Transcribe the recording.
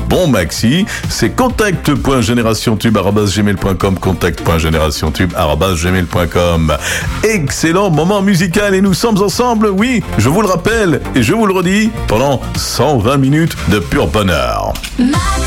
bon maxi. C'est contact.generationtube@gmail.com, contact.generationtube@gmail.com. Excellent moment musical et nous sommes ensemble, oui, je vous le rappelle et je vous le redis, pendant 120 minutes de pur bonheur.